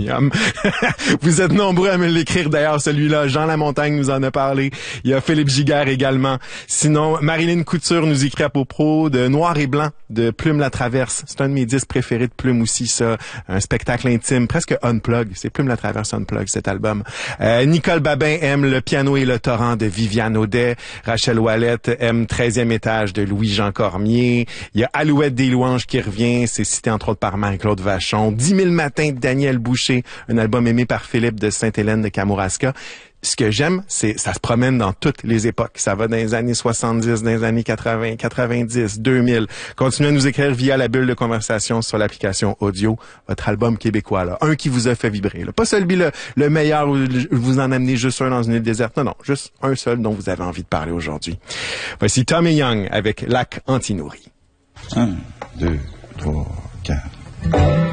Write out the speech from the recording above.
d'aluminium. Vous êtes nombreux à me l'écrire d'ailleurs, celui-là. Jean Lamontagne nous en a parlé. Il y a Philippe Giguère également. Sinon, Marilyn Couture nous écrit à propos de Noir et Blanc de Plume la Traverse. C'est un de mes disques préférés de Plume aussi, ça. Un spectacle intime, presque unplug. C'est Plume la Traverse unplug, cet album. Nicole Babin aime Le piano et le torrent de Viviane Audet. Rachel Ouellette aime 13e étage de Louis-Jean Cormier. Il y a Alouette des louanges qui revient. C'est cité entre autres par Marie-Claude Vachon. 10 000 matins de Daniel Boucher, un album aimé par Philippe de Sainte-Hélène de Kamouraska. Ce que j'aime, c'est ça se promène dans toutes les époques. Ça va dans les années 70, dans les années 80, 90, 2000. Continuez à nous écrire via la bulle de conversation sur l'application audio, votre album québécois, là. Un qui vous a fait vibrer, là. Pas celui le meilleur où vous en amenez juste un dans une île déserte. Non, juste un seul dont vous avez envie de parler aujourd'hui. Voici Tommy Young avec Lac Anti-Nourri. 1, 2, 3, 4.